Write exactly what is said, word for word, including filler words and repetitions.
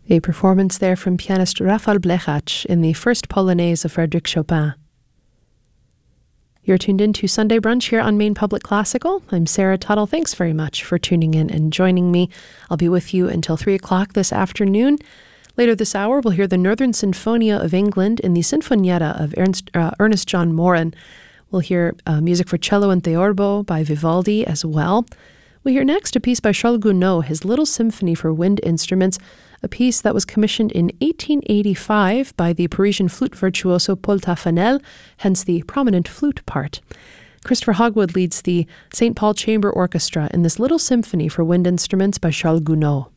A performance there from pianist Rafał Blechacz in the first Polonaise of Frédéric Chopin. You're tuned in to Sunday Brunch here on Maine Public Classical. I'm Sarah Tuttle. Thanks very much for tuning in and joining me. I'll be with you until three o'clock this afternoon. Later this hour, we'll hear the Northern Sinfonia of England in the Sinfonietta of Ernst, uh, Ernest John Morin. We'll hear uh, music for cello and theorbo by Vivaldi as well. We'll hear next a piece by Charles Gounod, his Little Symphony for Wind Instruments, a piece that was commissioned in eighteen eighty-five by the Parisian flute virtuoso Paul Taffanel, hence the prominent flute part. Christopher Hogwood leads the Saint Paul Chamber Orchestra in this Little Symphony for Wind Instruments by Charles Gounod.